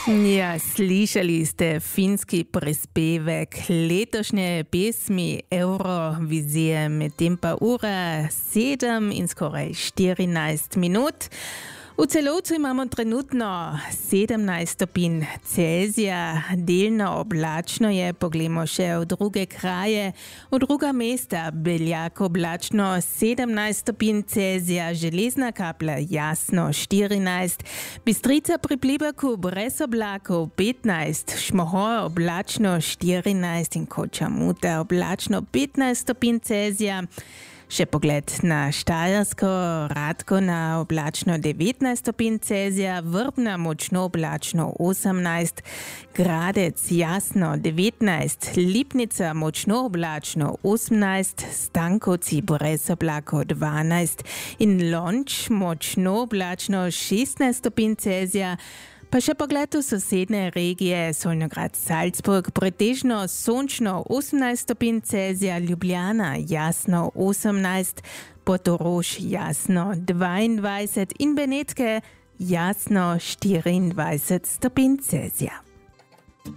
Ja, slišali ste finski prispevek letošnje pesmi Eurovizije, medtem pa ura 7 in skoraj 14 minut. V celovcu imamo trenutno 17 stopinj Celzija, delno oblačno je, poglejmo še v druge kraje. V druga mesta Beljak oblačno 17 stopinj Celzija, Železna Kapla jasno 14, Bistrica pri Pliberku brez oblakov 15, Šmohor oblačno 14 in Koča-Muta oblačno 15 stopinj Celzija. Še pogled na Štajersko, Radgona oblačno 19 stopinj Celzija, Vrbna močno oblačno 18, Gradec jasno 19, Lipnica močno oblačno 18, Stankovci brez oblakov 12 in Lonč močno oblačno 16 stopinj Celzija. Pa še pogled v sosedne regije, Solnograd, Salzburg, pretežno sončno 18 stopinj Celzija, Ljubljana jasno 18, Portorož jasno 22 in Benetke jasno 24 stopinj Celzija.